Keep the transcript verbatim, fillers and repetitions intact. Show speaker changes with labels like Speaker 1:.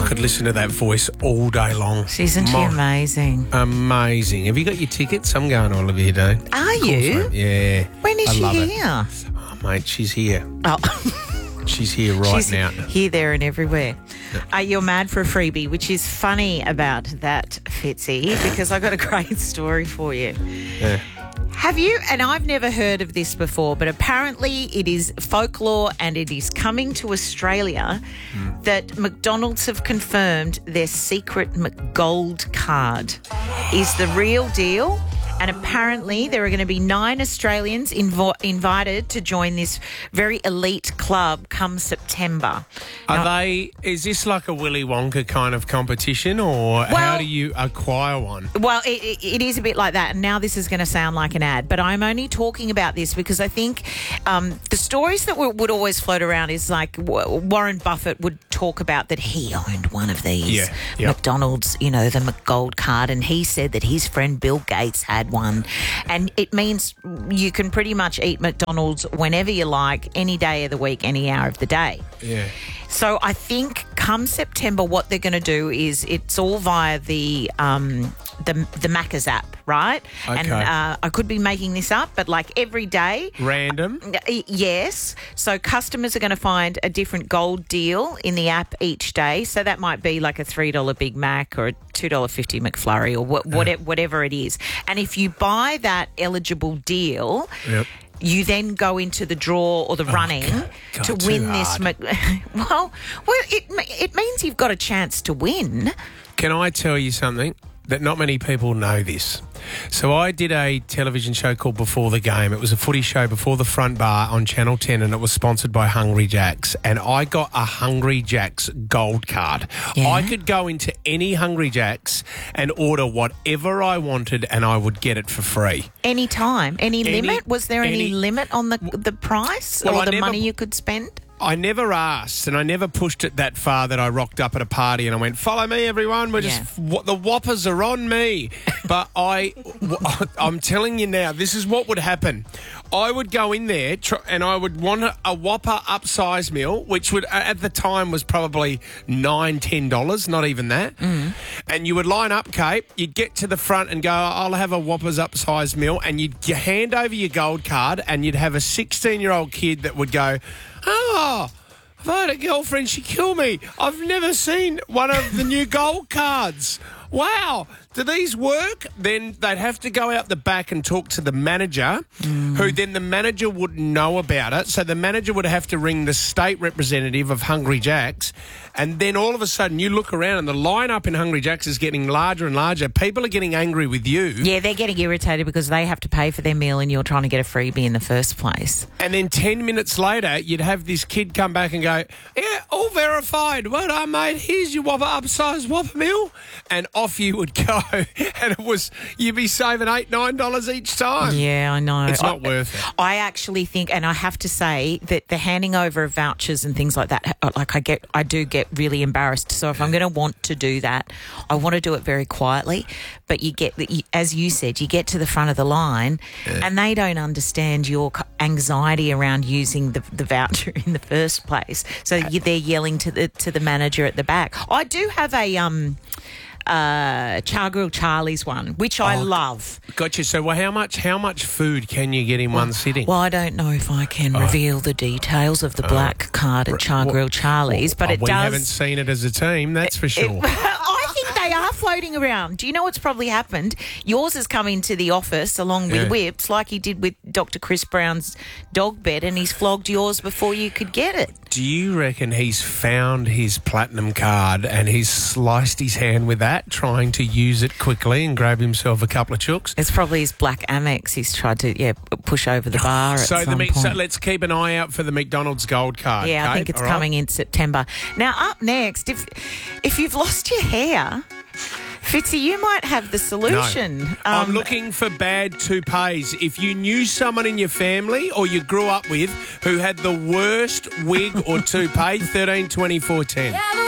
Speaker 1: I could listen to that voice all day long.
Speaker 2: Isn't she
Speaker 1: My-
Speaker 2: amazing?
Speaker 1: Amazing. Have you got your tickets? I'm going all of you, Dane.
Speaker 2: Are you?
Speaker 1: Yeah.
Speaker 2: When is
Speaker 1: I
Speaker 2: she
Speaker 1: love it.
Speaker 2: here?
Speaker 1: Oh, mate, she's here.
Speaker 2: Oh,
Speaker 1: She's here right
Speaker 2: she's
Speaker 1: now.
Speaker 2: here, there, and everywhere. Uh, you're mad for a freebie, which is funny about that, Fitzy, because I got a great story for you.
Speaker 1: Yeah.
Speaker 2: Have you, and I've never heard of this before, but apparently it is folklore and it is coming to Australia
Speaker 1: Mm.
Speaker 2: that McDonald's have confirmed their secret McGold card is the real deal. And apparently there are going to be nine Australians invo- invited to join this very elite club come September.
Speaker 1: Are
Speaker 2: Now-
Speaker 1: they, is this like a Willy Wonka kind of competition, or how
Speaker 2: Well-
Speaker 1: do you acquire one?
Speaker 2: Well, it, it, it is a bit like that. And now this is going to sound like an ad, but I'm only talking about this because I think um, the stories that w- would always float around is like w- Warren Buffett would talk about that he owned one of these
Speaker 1: Yeah, yep.
Speaker 2: McDonald's, you know, the McGold card. And he said that his friend Bill Gates had one. And it means you can pretty much eat McDonald's whenever you like, any day of the week, any hour of the day.
Speaker 1: Yeah.
Speaker 2: So I think come September, what they're going to do is it's all via the um, the the Macca's app, right? And
Speaker 1: Okay.
Speaker 2: uh, I could be making this up, but like every day.
Speaker 1: Random?
Speaker 2: Y- Yes. So customers are going to find a different gold deal in the app each day. So that might be like a three dollar Big Mac or a two dollars fifty McFlurry or what, whatever, whatever it is. And if you buy that eligible deal,
Speaker 1: Yep.
Speaker 2: you then go into the draw or the running
Speaker 1: God, God,
Speaker 2: to
Speaker 1: too
Speaker 2: win this.
Speaker 1: hard.
Speaker 2: Mc- well, well, it it means you've got a chance to win.
Speaker 1: Can I tell you something? That not many people know this. So I did a television show called Before the Game. It was a footy show before the front bar on Channel ten, and it was sponsored by Hungry Jack's. And I got a Hungry Jack's gold card.
Speaker 2: Yeah.
Speaker 1: I could go into any Hungry Jack's and order whatever I wanted, and I would get it for free.
Speaker 2: Any time, any,
Speaker 1: Any-
Speaker 2: limit? Was there any,
Speaker 1: any-
Speaker 2: limit on the the price
Speaker 1: Well,
Speaker 2: or
Speaker 1: I
Speaker 2: the
Speaker 1: never-
Speaker 2: money you could spend?
Speaker 1: I never asked, and I never pushed it that far that I rocked up at a party and I went, "Follow me, everyone. We're just
Speaker 2: Yeah.
Speaker 1: the whoppers are on me." But I, I'm telling you now, this is what would happen. I would go in there tr- and I would want a, a Whopper upsize meal, which would at the time was probably nine, ten dollars, not even that. Mm. And you would line up, Kate. You'd get to the front and go, "I'll have a Whopper's upsize meal," and you'd g- hand over your gold card, and you'd have a sixteen-year-old kid that would go, "Oh, I've had a girlfriend, she killed me. I've never seen one of the new gold cards. Wow, do these work?" Then they'd have to go out the back and talk to the manager, mm. who then the manager wouldn't know about it. So the manager would have to ring the state representative of Hungry Jack's. And then all of a sudden you look around and the lineup in Hungry Jack's is getting larger and larger. People are getting angry with you.
Speaker 2: Yeah, they're getting irritated because they have to pay for their meal and you're trying to get a freebie in the first place.
Speaker 1: And then ten minutes later, you'd have this kid come back and go, "Yeah, all verified. Well done, mate. Here's your Whopper upsized Whopper meal." And off you would go. And it was, you'd be saving eight dollars, nine dollars each time.
Speaker 2: Yeah, I know.
Speaker 1: It's not
Speaker 2: I,
Speaker 1: worth it.
Speaker 2: I actually think, and I have to say that the handing over of vouchers and things like that, like I get, I do get really embarrassed. So if I'm going to want to do that, I want to do it very quietly. But you get, as you said, you get to the front of the line, yeah. and they don't understand your anxiety around using the, the voucher in the first place. So they're yelling to the to the manager at the back. I do have a um. Uh, Char Grill Charlie's one, which I
Speaker 1: oh,
Speaker 2: love.
Speaker 1: Gotcha. So, well, how much how much food can you get in one sitting?
Speaker 2: Well, I don't know if I can oh. reveal the details of the black oh. card at Char Grill Charlie's, but
Speaker 1: oh,
Speaker 2: it
Speaker 1: we
Speaker 2: does.
Speaker 1: We haven't seen it as a team, that's for sure. It,
Speaker 2: I think they are floating around. Do you know what's probably happened? Yours has come into the office along with
Speaker 1: yeah.
Speaker 2: Whips, like he did with Doctor Chris Brown's dog bed, and he's flogged yours before you could get it.
Speaker 1: Do you reckon he's found his platinum card and he's sliced his hand with that, trying to use it quickly and grab himself a couple of chooks?
Speaker 2: It's probably his black Amex he's tried to yeah push over the bar.
Speaker 1: so
Speaker 2: at
Speaker 1: the
Speaker 2: some
Speaker 1: so
Speaker 2: point.
Speaker 1: let's keep an eye out for the McDonald's gold card.
Speaker 2: Yeah,
Speaker 1: Kate?
Speaker 2: I think it's
Speaker 1: All
Speaker 2: coming
Speaker 1: right?
Speaker 2: in September. Now, up next, if if you've lost your hair, Fitzy, you might have the solution.
Speaker 1: No.
Speaker 2: Um,
Speaker 1: I'm looking for bad toupees. If you knew someone in your family or you grew up with who had the worst wig or toupee, thirteen twenty-four ten.